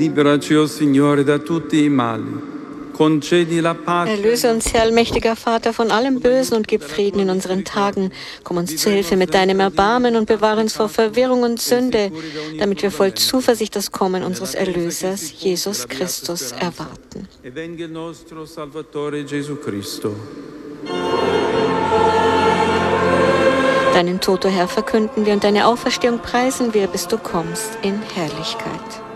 Liberaci, o Signore, da tutti i mali. Concedi la pace. Erlöse uns, Herr, allmächtiger Vater, von allem Bösen und gib Frieden in unseren Tagen. Komm uns zu Hilfe mit deinem Erbarmen und bewahre uns vor Verwirrung und Sünde, damit wir voll Zuversicht das Kommen unseres Erlösers, Jesus Christus, erwarten. E venga il nostro Salvatore Gesù Cristo. Deinen Tod, o Herr, verkünden wir und deine Auferstehung preisen wir, bis du kommst in Herrlichkeit.